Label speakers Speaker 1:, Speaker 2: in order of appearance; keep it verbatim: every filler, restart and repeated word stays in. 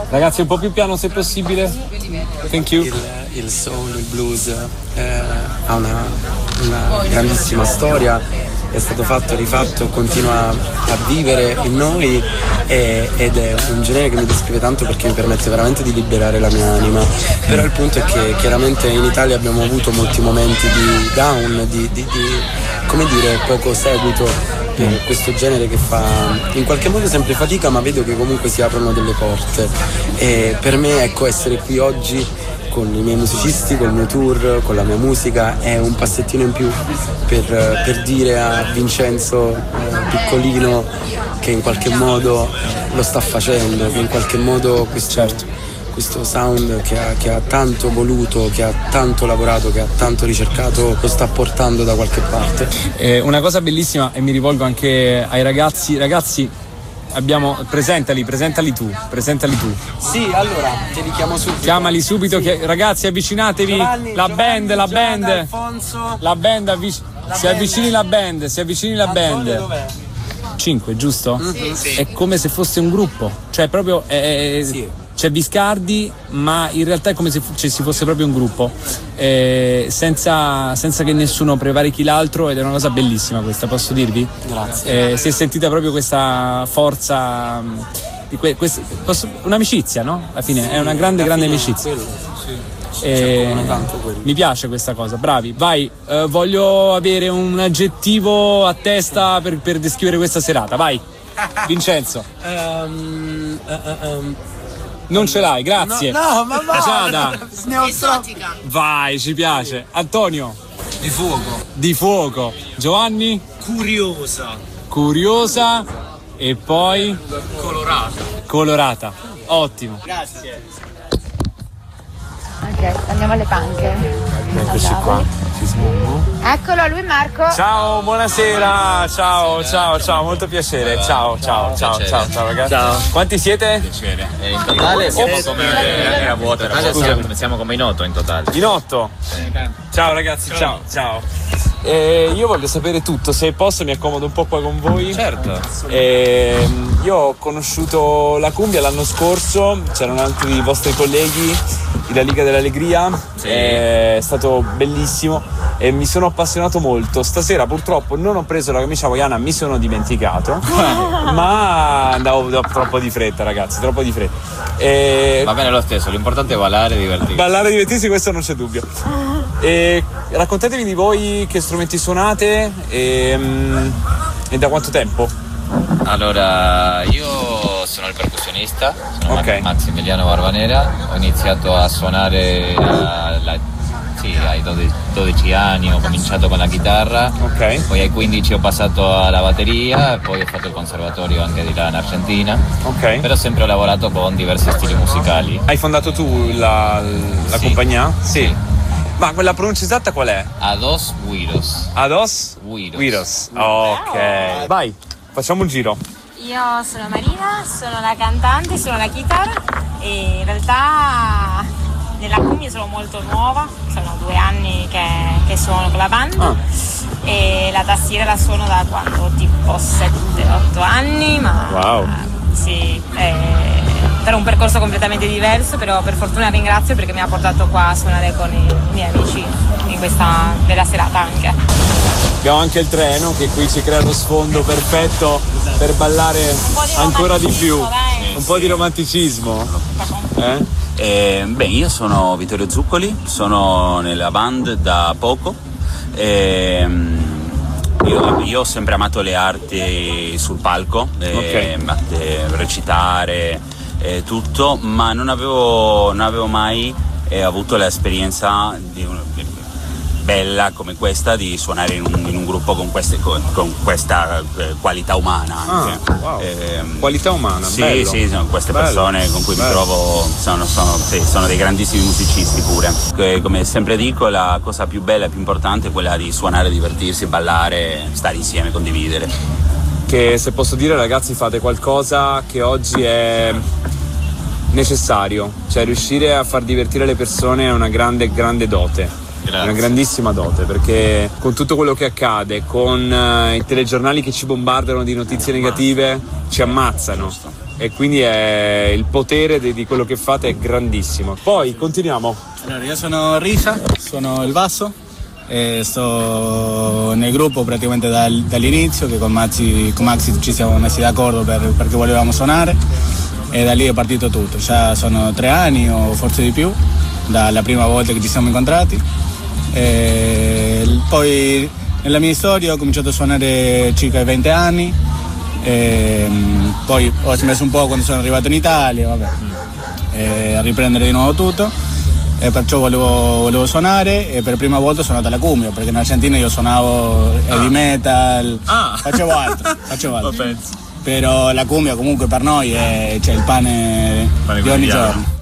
Speaker 1: Ragazzi, un po' più piano se possibile. Thank you.
Speaker 2: Il, il soul, il blues eh, ha una, una grandissima storia, è stato fatto, rifatto, continua a vivere in noi e, ed è un genere che mi descrive tanto perché mi permette veramente di liberare la mia anima. Però il punto è che chiaramente in Italia abbiamo avuto molti momenti di down, di, di, di come dire, poco seguito per questo genere che fa in qualche modo sempre fatica, ma vedo che comunque si aprono delle porte. E per me, ecco, essere qui oggi con i miei musicisti, col mio tour, con la mia musica è un passettino in più per, per dire a Vincenzo eh, piccolino che in qualche modo lo sta facendo, che in qualche modo questo, certo. questo sound che ha, che ha tanto voluto, che ha tanto lavorato, che ha tanto ricercato, lo sta portando da qualche parte.
Speaker 1: Eh, una cosa bellissima, e mi rivolgo anche ai ragazzi, ragazzi abbiamo, presentali, presentali tu, presentali tu.
Speaker 2: Sì, allora, te li chiamo subito.
Speaker 1: Chiamali subito, sì. che, ragazzi avvicinatevi,
Speaker 2: Giovanni,
Speaker 1: la
Speaker 2: Giovanni,
Speaker 1: band, la
Speaker 2: Giovanni,
Speaker 1: band,
Speaker 2: Alfonso.
Speaker 1: la band, avvic-
Speaker 2: la
Speaker 1: si
Speaker 2: band.
Speaker 1: avvicini la band, si avvicini la band.
Speaker 2: Dov'è?
Speaker 1: cinque, giusto?
Speaker 2: Mm-hmm. Sì.
Speaker 1: È come se fosse un gruppo, cioè proprio è,
Speaker 2: sì.
Speaker 1: c'è Viscardi, ma in realtà è come se ci si fosse proprio un gruppo, eh, senza, senza che nessuno prevarichi l'altro, ed è una cosa bellissima questa, posso dirvi?
Speaker 2: Grazie.
Speaker 1: Eh, si è sentita proprio questa forza, di que- quest- posso- un'amicizia, no? Alla fine sì, è una grande, grande amicizia.
Speaker 2: Quello, sì.
Speaker 1: Eh, mi piace questa cosa, bravi, vai, eh, voglio avere un aggettivo a testa per, per descrivere questa serata, vai, Vincenzo.
Speaker 2: Um, uh, uh, um.
Speaker 1: Non ce l'hai, grazie.
Speaker 2: No, no ma va.
Speaker 1: Giada.
Speaker 3: Esotica.
Speaker 1: Vai, ci piace. Antonio.
Speaker 2: Di fuoco.
Speaker 1: Di fuoco. Giovanni.
Speaker 2: Curiosa.
Speaker 1: Curiosa. E poi
Speaker 2: Colorata.
Speaker 1: Colorata. Ottimo.
Speaker 2: Grazie.
Speaker 3: Ok, andiamo alle panche.
Speaker 1: Eccoci qua. Ci smuovo.
Speaker 3: Eccolo, lui Marco.
Speaker 1: Ciao, buonasera. Ciao, ciao, ciao, molto piacere. Ciao, ciao, ciao, ciao, ciao ragazzi.
Speaker 4: Ciao.
Speaker 1: Quanti siete?
Speaker 4: Piacere. E in totale siamo
Speaker 1: Ops.
Speaker 4: come era vuota, era vuota. Siamo, siamo come in otto in totale.
Speaker 1: In otto. Ciao ragazzi, ciao, ciao. Eh, io voglio sapere tutto, se posso mi accomodo un po' qua con voi.
Speaker 4: Certo.
Speaker 1: Eh, io ho conosciuto la cumbia l'anno scorso, c'erano altri vostri colleghi della Liga dell'Allegria,
Speaker 4: sì.
Speaker 1: È stato bellissimo e mi sono appassionato molto. Stasera purtroppo non ho preso la camicia hawaiana, mi sono dimenticato, ma andavo troppo di fretta, ragazzi, troppo di fretta. E...
Speaker 4: Va bene lo stesso, l'importante è ballare e divertirsi.
Speaker 1: Ballare e divertirsi, questo non c'è dubbio. E raccontatevi di voi che strumenti suonate e, e da quanto tempo?
Speaker 4: Allora, io sono il percussionista, sono
Speaker 1: Ok.
Speaker 4: Maximiliano Barbanera, ho iniziato a suonare alla, sì, ai dodici anni, ho cominciato con la chitarra,
Speaker 1: Ok.
Speaker 4: poi ai quindici ho passato alla batteria, poi ho fatto il conservatorio anche di là in Argentina,
Speaker 1: Ok.
Speaker 4: però sempre ho lavorato con diversi stili musicali.
Speaker 1: Hai fondato tu la, la
Speaker 4: Sì.
Speaker 1: compagnia?
Speaker 4: Sì.
Speaker 1: Ma quella pronuncia esatta qual è?
Speaker 4: A dos Guidos.
Speaker 1: Ados?
Speaker 4: Guidos.
Speaker 1: Guidos. Ok. Vai, facciamo un giro.
Speaker 5: Io sono Marina, sono la cantante, sono la chitarra e in realtà nella cumbia sono molto nuova, sono due anni che, che suono con la band
Speaker 1: Ah.
Speaker 5: e la tastiera la suono da quando tipo sette otto anni, ma
Speaker 1: Wow.
Speaker 5: sì, eh, per un percorso completamente diverso, però per fortuna ringrazio perché mi ha portato qua a suonare con i miei amici in questa bella serata anche.
Speaker 1: Abbiamo anche il treno che qui ci crea lo sfondo perfetto per ballare
Speaker 5: di
Speaker 1: ancora di più.
Speaker 5: romanticismo, dai.
Speaker 1: Un po' di romanticismo. Eh?
Speaker 6: Eh, beh, io sono Vittorio Zuccoli, sono nella band da poco. Eh, io, io ho sempre amato le arti sul palco, eh, eh, recitare, eh, tutto, ma non avevo, non avevo mai eh, avuto l'esperienza di un, bella come questa di suonare in un, in un gruppo con, queste, con, con questa eh, qualità umana anche.
Speaker 1: Ah, wow.
Speaker 6: eh,
Speaker 1: Qualità umana,
Speaker 6: sì,
Speaker 1: bello.
Speaker 6: sì, sono queste
Speaker 1: Bello.
Speaker 6: persone con cui
Speaker 1: Bello.
Speaker 6: mi trovo sono, sono, sì, sono dei grandissimi musicisti pure. Eh, come sempre dico, la cosa più bella e più importante è quella di suonare, divertirsi, ballare, stare insieme, condividere.
Speaker 1: Che se posso dire, ragazzi, fate qualcosa che oggi è necessario, cioè riuscire a far divertire le persone è una grande grande dote.
Speaker 4: Grazie.
Speaker 1: Una grandissima dote, perché con tutto quello che accade, con uh, i telegiornali che ci bombardano di notizie negative, ci ammazzano. e quindi è, il potere di, di quello che fate è grandissimo. Poi continuiamo.
Speaker 7: Allora, io sono Risa, sono il basso e sto nel gruppo praticamente dal, dall'inizio, che con Maxi, con Maxi ci siamo messi d'accordo per, perché volevamo suonare, e da lì è partito tutto. Già sono tre anni o forse di più dalla prima volta che ci siamo incontrati. E poi nella mia storia ho cominciato a suonare circa ai venti anni, e poi ho smesso un po' quando sono arrivato in Italia, vabbè, e a riprendere di nuovo tutto, e perciò volevo, volevo suonare, e per prima volta ho suonato alla Cumbia, perché in Argentina io suonavo heavy ah. metal, ah. facevo altro, facevo altro. Però la cumbia comunque per noi è, cioè, il pane, pane di ogni giorno.